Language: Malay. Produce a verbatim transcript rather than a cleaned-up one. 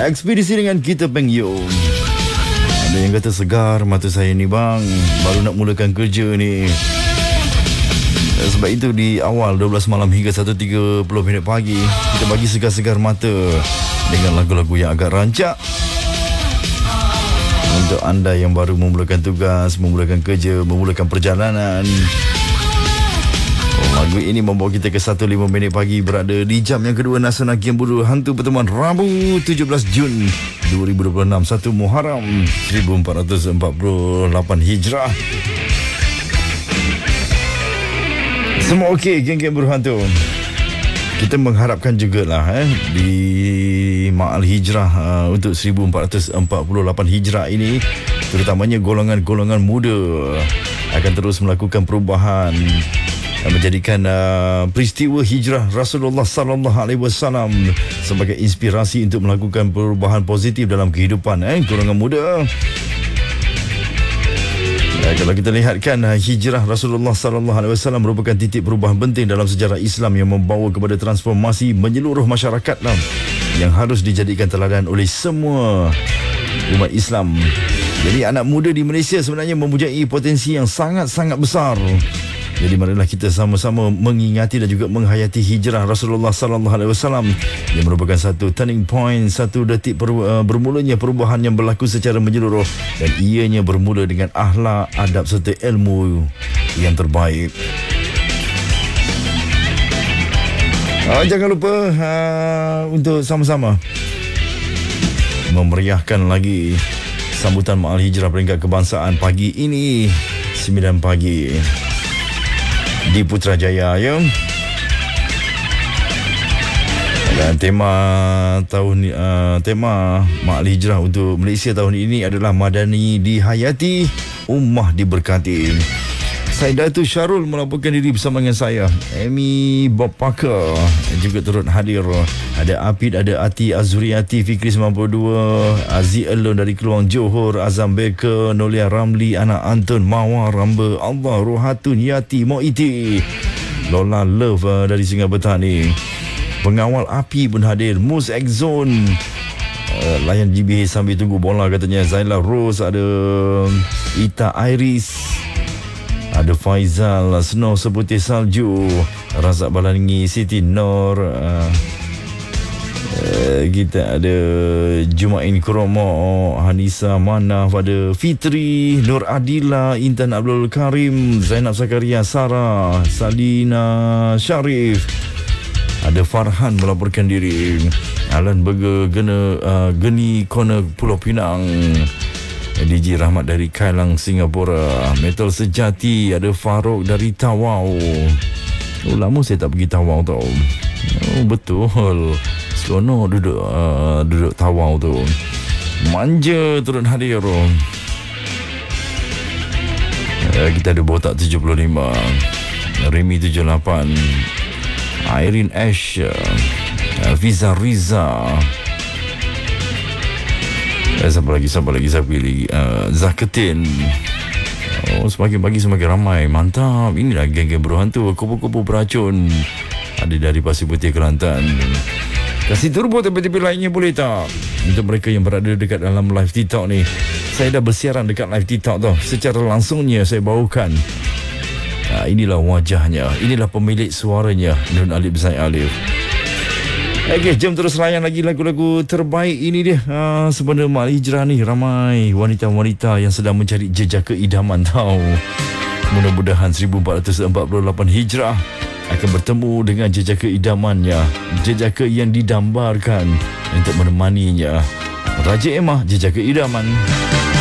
Ekspedisi dengan kita Peng Yong. Ada yang kata segar mata saya ni bang, baru nak mulakan kerja ni. Sebab itu di awal dua belas malam hingga satu tiga puluh minit pagi, kita bagi segar-segar mata dengan lagu-lagu yang agak rancak untuk anda yang baru memulakan tugas, memulakan kerja, memulakan perjalanan. Oh, lagu ini membawa kita ke satu lima minit pagi, berada di jam yang kedua Nasional Kian Buru Hantu Pertemuan Rabu tujuh belas Jun dua ribu dua puluh enam, satu Muharram seribu empat ratus empat puluh lapan Hijrah. Semua okey, geng-geng berhantu. Kita mengharapkan jugalah eh, di Ma'al Hijrah uh, untuk seribu empat ratus empat puluh lapan Hijrah ini, terutamanya golongan-golongan muda akan terus melakukan perubahan, uh, menjadikan uh, peristiwa hijrah Rasulullah sallallahu alaihi wasallam sebagai inspirasi untuk melakukan perubahan positif dalam kehidupan eh, golongan muda. Ya, kalau kita lihatkan hijrah Rasulullah sallallahu alaihi wasallam merupakan titik perubahan penting dalam sejarah Islam yang membawa kepada transformasi menyeluruh masyarakat lah, yang harus dijadikan teladan oleh semua umat Islam. Jadi anak muda di Malaysia sebenarnya mempunyai potensi yang sangat-sangat besar. Jadi marilah kita sama-sama mengingati dan juga menghayati hijrah Rasulullah sallallahu alaihi wasallam yang merupakan satu turning point, satu detik per, uh, bermulanya perubahan yang berlaku secara menyeluruh, dan ianya bermula dengan akhlak, adab serta ilmu yang terbaik. Uh, jangan lupa uh, untuk sama-sama memeriahkan lagi sambutan Ma'al Hijrah Peringkat Kebangsaan pagi ini sembilan pagi di Putrajaya ya. Dan tema tahun uh, tema Ma'al Hijrah untuk Malaysia tahun ini adalah Madani dihayati, ummah diberkati. Saya Datuk Syarul melaporkan diri bersama dengan saya, Amy Bob Parker juga turut hadir. Ada Apid, ada Ati Azuriati, Fikri sembilan puluh dua, Aziz Elon dari Keluang Johor, Azam Beker, Nolia Ramli, Anak Anton, Mawar Ramba, Allah Rohatun, Yati Moiti, Lola Love dari Sungai Petani. Pengawal api pun hadir, Mus Exzone, uh, layan G B H sambil tunggu bola katanya. Zaila Rose, ada Ita Iris, ada Faizal, Snow Seputih Salju, Razak Balangi, Siti Nur, uh, uh, kita ada Jumain Kromo, Hanisa Manaf, ada Fitri, Nur Adila, Intan Abdul Karim, Zainab Zakaria, Sarah, Salina Syarif, ada Farhan melaporkan diri, Alan Burger, Gena, uh, Geni Corner Pulau Pinang, D J Rahmat dari Kailang Singapura, Metal Sejati, ada Farouk dari Tawau. Oh, lama saya tak pergi Tawau tau. Oh, betul, seronok duduk uh, duduk Tawau tu. Manja turut hadir. Uh, kita ada Botak tujuh puluh lima, Remy tujuh puluh lapan, Irene Ash, uh, Fiza Riza, Eh, siapa lagi, siapa lagi, siapa lagi, uh, Zaketin. Oh, semakin pagi semakin ramai. Mantap. Inilah geng-geng berhantu, kupu-kupu beracun. Ada dari Pasir Putih, Kelantan. Kasih turbo T V T V lainnya boleh tak? Untuk mereka yang berada dekat dalam live TikTok ni, saya dah bersiaran dekat live TikTok tu. Secara langsungnya saya bawakan. Nah, inilah wajahnya, inilah pemilik suaranya, Nun Alif Zaid Alif. Okey, jom terus layan lagi lagu-lagu terbaik ini dia. Ha, sebenarnya Ma'al Hijrah ni ramai wanita-wanita yang sedang mencari jejak keidaman tau. Mudah-mudahan seribu empat ratus empat puluh lapan Hijrah akan bertemu dengan jejak keidamannya, jejak yang didambarkan untuk menemaninya. Raja Emah, jejak keidaman.